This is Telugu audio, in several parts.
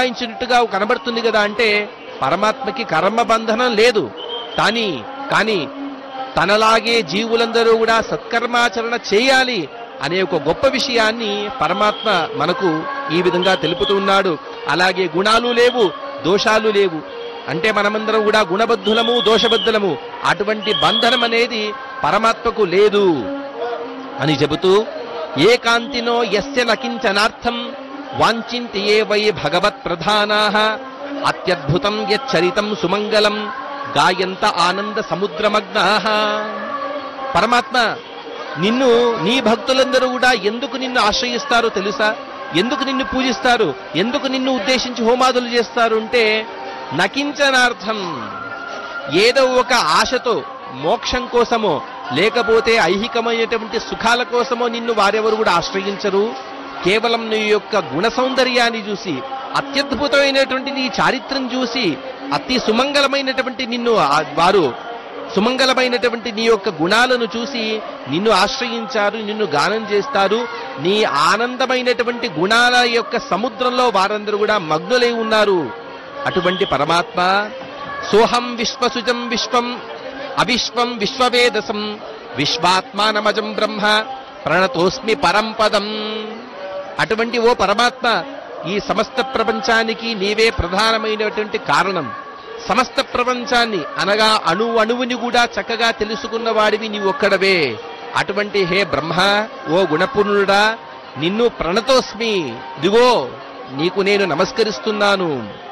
పురమాయించినట్టుగా కనబడుతుంది కదా అంటే పరమాత్మకి కర్మబంధనం లేదు. కానీ తనలాగే జీవులందరూ కూడా సత్కర్మాచరణ చేయాలి అనే ఒక గొప్ప విషయాన్ని పరమాత్మ మనకు ఈ విధంగా తెలుపుతూ ఉన్నాడు. అలాగే గుణాలు లేవు, దోషాలు లేవు. అంటే మనమందరం కూడా గుణబద్ధులము, దోషబద్ధులము. అటువంటి బంధనం అనేది పరమాత్మకు లేదు అని చెబుతూ, ఏకాంతినో యస్య నకించనార్థం వాంఛింతి ఏ వై భగవత్ ప్రధానాః అత్యద్భుతం యచ్చరితం సుమంగళం గాయంత ఆనంద సముద్రమగ్నాః. పరమాత్మ నిన్ను, నీ భక్తులందరూ కూడా ఎందుకు నిన్ను ఆశ్రయిస్తారో తెలుసా? ఎందుకు నిన్ను పూజిస్తారు, ఎందుకు నిన్ను ఉద్దేశించి హోమాదులు చేస్తారు అంటే నకించనార్థం, ఏదో ఒక ఆశతో, మోక్షం కోసమో లేకపోతే ఐహికమైనటువంటి సుఖాల కోసమో నిన్ను వారెవరు కూడా ఆశ్రయించరు. కేవలం నీ యొక్క గుణ సౌందర్యాన్ని చూసి, అత్యద్భుతమైనటువంటి నీ చారిత్రం చూసి, అతి సుమంగళమైనటువంటి వారు సుమంగళమైనటువంటి నీ యొక్క గుణాలను చూసి నిన్ను ఆశ్రయించారు, నిన్ను గానం చేస్తారు. నీ ఆనందమైనటువంటి గుణాల యొక్క సముద్రంలో వారందరూ కూడా మగ్నులై ఉన్నారు. అటువంటి పరమాత్మ సోహం విశ్వసుజం విశ్వం అవిశ్వం విశ్వవేదసం విశ్వాత్మానమజం బ్రహ్మ ప్రణతోస్మి పరంపదం. అటువంటి ఓ పరమాత్మ, ఈ సమస్త ప్రపంచానికి నీవే ప్రధానమైనటువంటి కారణం. సమస్త ప్రపంచాన్ని అనగా అణువుని కూడా చక్కగా తెలుసుకున్న వాడివి నీ ఒక్కడవే. అటువంటి హే బ్రహ్మ, ఓ గుణపూర్ణుడా, నిన్ను ప్రణతోస్మి, దిగో నీకు నేను నమస్కరిస్తున్నాను.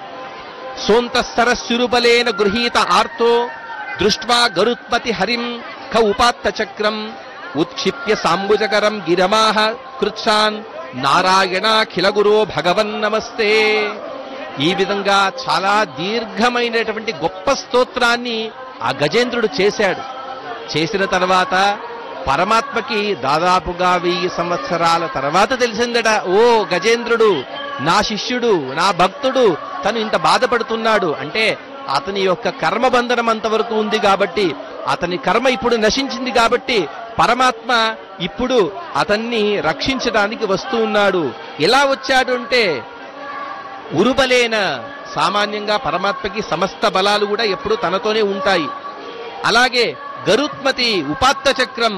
సోంతఃసరస్సురుబలేన గృహీత ఆర్తో దృష్ట్వా గరుత్మతి హరిం ఖ ఉపాత్త చక్రం ఉత్క్షిప్య సాంబుజకరం గిరమాహ కృత్సాన్ నారాయణాఖిల గురో భగవన్ నమస్తే. ఈ విధంగా చాలా దీర్ఘమైనటువంటి గొప్ప స్తోత్రాన్ని ఆ గజేంద్రుడు చేశాడు. చేసిన తర్వాత పరమాత్మకి దాదాపుగా 1000 సంవత్సరాల తర్వాత తెలిసిందట, ఓ గజేంద్రుడు నా శిష్యుడు, నా భక్తుడు, తను ఇంత బాధపడుతున్నాడు అంటే అతని యొక్క కర్మబంధనం అంతవరకు ఉంది కాబట్టి, అతని కర్మ ఇప్పుడు నశించింది కాబట్టి పరమాత్మ ఇప్పుడు అతన్ని రక్షించడానికి వస్తూ ఉన్నాడు. ఎలా వచ్చాడు అంటే ఉరుబలేన, సామాన్యంగా పరమాత్మకి సమస్త బలాలు కూడా ఎప్పుడు తనతోనే ఉంటాయి. అలాగే గరుత్మతి, ఉపాత్త చక్రం,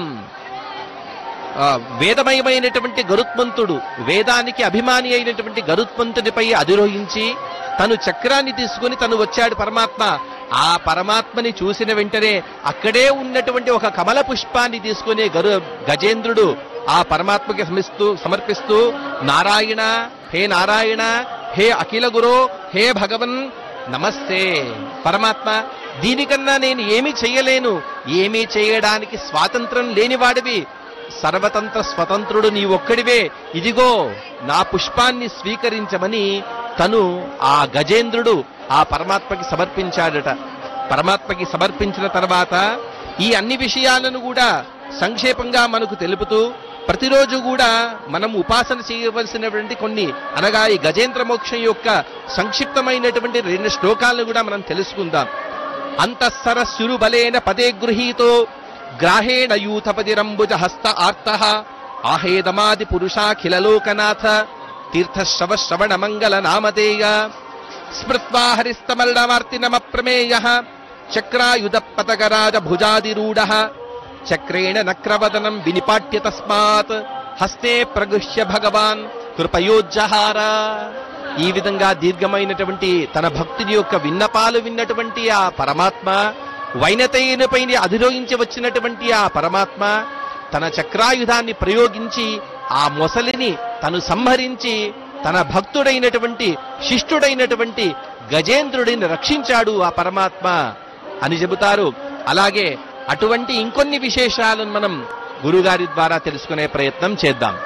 వేదమయమైనటువంటి గరుత్మంతుడు, వేదానికి అభిమాని అయినటువంటి గరుత్మంతుడిపై అధిరోహించి తను చక్రాన్ని తీసుకుని తను వచ్చాడు పరమాత్మ. ఆ పరమాత్మని చూసిన వెంటనే అక్కడే ఉన్నటువంటి ఒక కమల పుష్పాన్ని తీసుకునే గజేంద్రుడు ఆ పరమాత్మకి సమర్పిస్తూ నారాయణ, హే నారాయణ, హే అఖిల గురో, హే భగవన్ నమస్తే. పరమాత్మ, దీనికన్నా నేను ఏమీ చెయ్యలేను, ఏమీ చేయడానికి స్వాతంత్రం లేనివాడివి, సర్వతంత్ర స్వతంత్రుడు నీ ఒక్కడివే, ఇదిగో నా పుష్పాన్ని స్వీకరించమని తను ఆ గజేంద్రుడు ఆ పరమాత్మకి సమర్పించాడట. పరమాత్మకి సమర్పించిన తర్వాత ఈ అన్ని విషయాలను కూడా సంక్షేపంగా మనకు తెలుపుతూ ప్రతిరోజు కూడా మనం ఉపాసన చేయవలసినటువంటి కొన్ని, అనగా ఈ గజేంద్ర మోక్షం యొక్క సంక్షిప్తమైనటువంటి 2 శ్లోకాలను కూడా మనం తెలుసుకుందాం. అంతఃసరస్సురు బలేన పదే గృహీతో గ్రాహేణ యూథపతిరంబుజ హస్త ఆర్తః ఆహేదమాది పురుషాఖిలలోకనాథ తీర్థశ్రవ శ్రవణ మంగళ నామధేయ స్మృత్వా హరిస్తమర్ణవార్తినమప్రమేయః చక్రాయుధ పతకరాజ భుజాదిరూఢః చక్రేణ నక్రవదనం వినిపాట్య తస్మాత్ హస్తే ప్రగృహ్య భగవాన్ కృపయోజ్జహార. ఈ విధంగా దీర్ఘమైనటువంటి తన భక్తుని యొక్క విన్నపాలు విన్నటువంటి ఆ పరమాత్మ, వైనతేయునిపై అధిరోహించి వచ్చినటువంటి ఆ పరమాత్మ తన చక్రాయుధాన్ని ప్రయోగించి ఆ మొసలిని తను సంహరించి తన భక్తుడైనటువంటి శిష్టుడైనటువంటి గజేంద్రుడిని రక్షించాడు ఆ పరమాత్మ అని చెబుతారు. అలాగే అటువంటి ఇంకొన్ని విశేషాలను మనం గురుగారి ద్వారా తెలుసుకునే ప్రయత్నం చేద్దాం.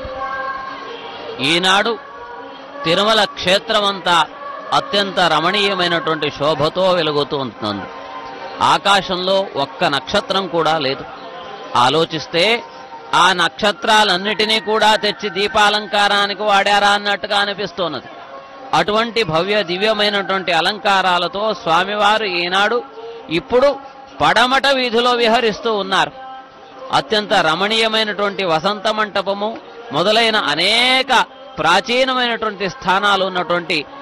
ఈనాడు తిరుమల క్షేత్రమంతా అత్యంత రమణీయమైనటువంటి శోభతో వెలుగుతూ ఉంటుంది. ఆకాశంలో ఒక్క నక్షత్రం కూడా లేదు. ఆలోచిస్తే ఆ నక్షత్రాలన్నిటినీ కూడా తెచ్చి దీపాలంకారానికి వాడారా అన్నట్టుగా అనిపిస్తున్నది. అటువంటి భవ్య దివ్యమైనటువంటి అలంకారాలతో స్వామివారు ఈనాడు ఇప్పుడు పడమట వీధిలో విహరిస్తూ ఉన్నారు. అత్యంత రమణీయమైనటువంటి వసంత మంటపము మొదలైన అనేక ప్రాచీనమైనటువంటి స్థానాలు ఉన్నటువంటి